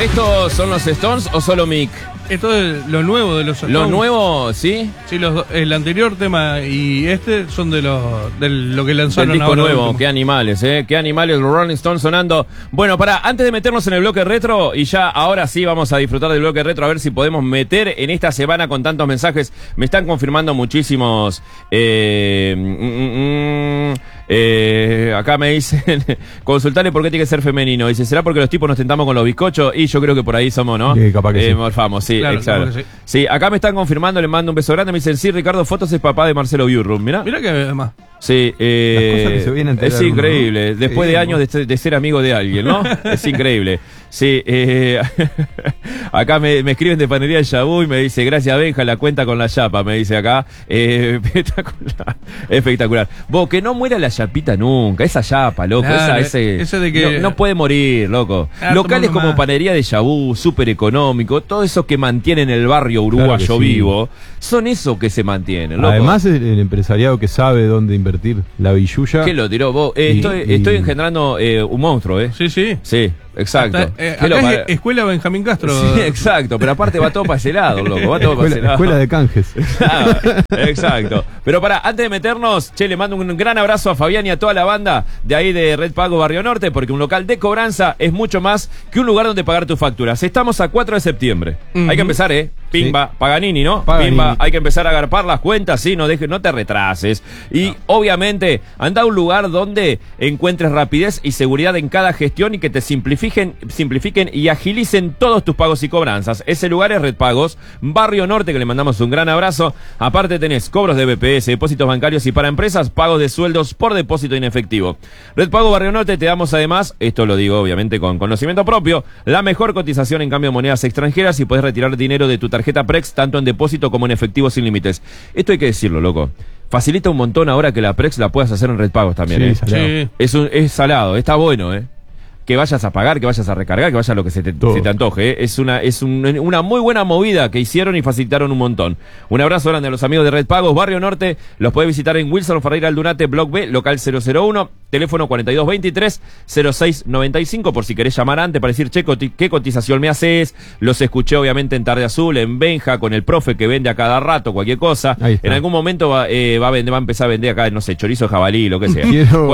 ¿Estos son los Stones o solo Mick? Esto es lo nuevo de los Stones. ¿Lo nuevo, sí? Sí, el anterior tema y este son de lo que lanzaron el disco ahora. nuevo, qué animales, qué animales, los Rolling Stones sonando. Bueno, antes de meternos en el bloque retro, y ya ahora sí vamos a disfrutar del bloque retro, a ver si podemos meter en esta semana con tantos mensajes. Me están confirmando muchísimos. Acá me dicen, consultarle por qué tiene que ser femenino. Dice, ¿será porque los tipos nos tentamos con los bizcochos? Y yo creo que por ahí somos, ¿no? Capaz que sí. Morfamos, sí, claro, exacto. Sí. Sí, acá me están confirmando, le mando un beso grande. Me dicen, sí, Ricardo Fotos es papá de Marcelo Biurrum. Mirá que además. Sí, las cosas que se vienen a es increíble, ¿no? Después de años de ser amigo de alguien, ¿no? Es increíble. Sí, acá me escriben de Panería de Yabú y me dice, gracias Benja, la cuenta con la chapa, me dice acá. Espectacular, espectacular. Vos, que no muera la chapita nunca, esa chapa, loco, claro, ese de que... no puede morir, loco. Locales como más. Panería de Yabú, súper económico, todo eso que mantienen el barrio uruguayo claro vivo, son eso que se mantienen, loco. Además el empresariado que sabe dónde invertir, la billulla. ¿Qué lo tiró vos? Estoy engendrando un monstruo, Sí, sí. Sí, exacto. Acá es Escuela Benjamín Castro. Sí, exacto, pero aparte va todo para ese lado, loco. Va todo para ese lado. Escuela de canjes. Claro, exacto. Pero antes de meternos, le mando un gran abrazo a Fabián y a toda la banda de ahí de Red Pago Barrio Norte, porque un local de cobranza es mucho más que un lugar donde pagar tus facturas. Estamos a 4 de septiembre. Hay que empezar, Pimba, sí. Paganini, ¿no? Paganini. Pimba, hay que empezar a agarpar las cuentas, sí, no te retrases. Y obviamente, anda a un lugar donde encuentres rapidez y seguridad en cada gestión y que te simplifiquen y agilicen todos tus pagos y cobranzas. Ese lugar es Red Pagos, Barrio Norte, que le mandamos un gran abrazo. Aparte tenés cobros de BPS, depósitos bancarios y para empresas, pagos de sueldos por depósito en efectivo. Red Pago Barrio Norte te damos además, esto lo digo obviamente con conocimiento propio, la mejor cotización en cambio de monedas extranjeras y podés retirar dinero de tu tarjeta Prex tanto en depósito como en efectivo sin límites. Esto hay que decirlo, loco. Facilita un montón ahora que la Prex la puedas hacer en Red Pagos también, sí, salado. Sí. Es salado, está bueno, que vayas a pagar, que vayas a recargar, que vaya lo que se te antoje. Es una muy buena movida que hicieron y facilitaron un montón. Un abrazo grande a los amigos de Red Pagos, Barrio Norte. Los podés visitar en Wilson Ferreira Aldunate, Block B, local 001, teléfono 4223-0695, por si querés llamar antes para decir, che, ¿qué cotización me haces? Los escuché obviamente en Tarde Azul, en Benja, con el profe que vende a cada rato cualquier cosa. En algún momento va a empezar a vender acá, no sé, chorizo jabalí, lo que sea.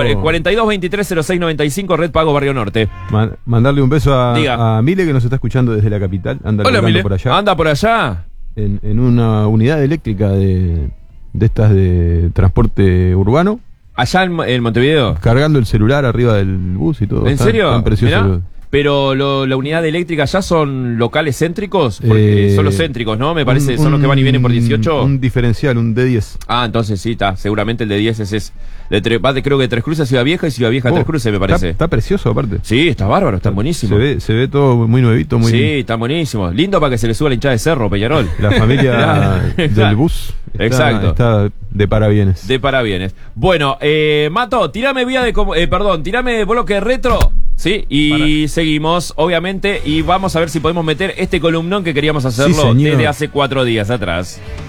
4223-0695, Red Pago Barrio Norte. Mandarle un beso a Mile, que nos está escuchando desde la capital. Hola, Mile. Por allá. Anda por allá. En una unidad eléctrica de estas de transporte urbano. Allá en Montevideo. Cargando el celular arriba del bus y todo. ¿En serio? Tan precioso. Pero la unidad eléctrica ya son locales céntricos, porque son los céntricos, ¿no? Me parece, son los que van y vienen por 18. Un diferencial, un D10. Ah, entonces sí, está. Seguramente el D10 es creo que de Tres Cruces a Ciudad Vieja y Ciudad Vieja a Tres Cruces, me parece. Está precioso, aparte. Sí, está bárbaro, está buenísimo. Se ve todo muy nuevito, muy. Sí, está buenísimo. Lindo para que se le suba la hinchada de cerro, Peñarol. La familia del bus. Está de parabienes. De parabienes. Bueno, Mato, tirame tirame bloque retro. Sí, y seguimos, obviamente, y vamos a ver si podemos meter este columnón que queríamos hacerlo desde hace 4 días atrás.